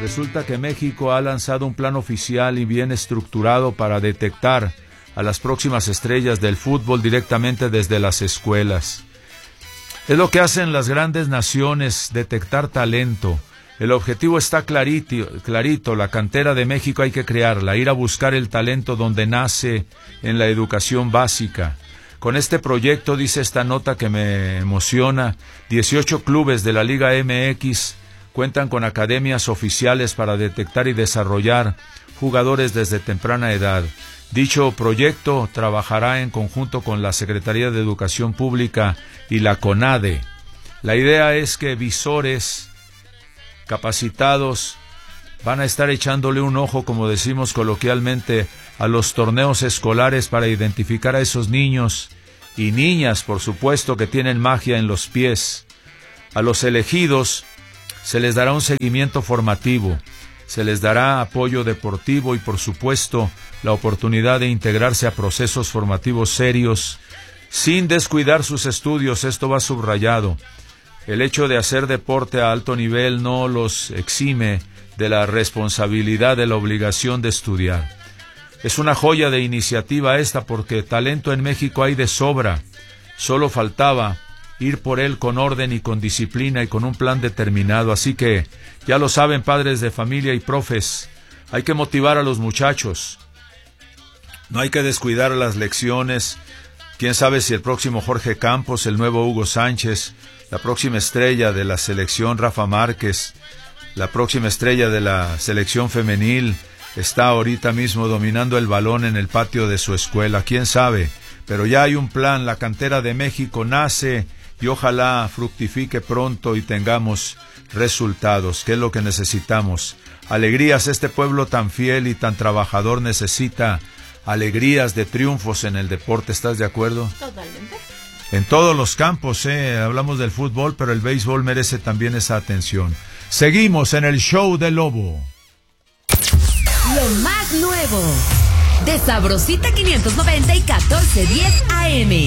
Resulta que México ha lanzado un plan oficial y bien estructurado para detectar a las próximas estrellas del fútbol directamente desde las escuelas. Es lo que hacen las grandes naciones, detectar talento. El objetivo está clarito, la cantera de México hay que crearla, ir a buscar el talento donde nace, en la educación básica. Con este proyecto, dice esta nota que me emociona, 18 clubes de la Liga MX cuentan con academias oficiales para detectar y desarrollar jugadores desde temprana edad. Dicho proyecto trabajará en conjunto con la Secretaría de Educación Pública y la CONADE. La idea es que visores capacitados van a estar echándole un ojo, como decimos coloquialmente, a los torneos escolares para identificar a esos niños y niñas, por supuesto, que tienen magia en los pies. A los elegidos se les dará un seguimiento formativo, se les dará apoyo deportivo y, por supuesto, la oportunidad de integrarse a procesos formativos serios, sin descuidar sus estudios. Esto va subrayado. El hecho de hacer deporte a alto nivel no los exime de la responsabilidad, de la obligación de estudiar. Es una joya de iniciativa esta, porque talento en México hay de sobra. Solo faltaba ir por él con orden y con disciplina y con un plan determinado. Así que, ya lo saben, padres de familia y profes, hay que motivar a los muchachos. No hay que descuidar las lecciones. Quién sabe si el próximo Jorge Campos, el nuevo Hugo Sánchez, la próxima estrella de la selección Rafa Márquez, la próxima estrella de la selección femenil, está ahorita mismo dominando el balón en el patio de su escuela. Quién sabe, pero ya hay un plan. La cantera de México nace y ojalá fructifique pronto y tengamos resultados, que es lo que necesitamos. Alegrías. Este pueblo tan fiel y tan trabajador necesita alegrías de triunfos en el deporte. ¿Estás de acuerdo? Totalmente. En todos los campos, hablamos del fútbol, pero el béisbol merece también esa atención. Seguimos en el show del Lobo. Lo más nuevo de Sabrosita 590 y 1410 AM.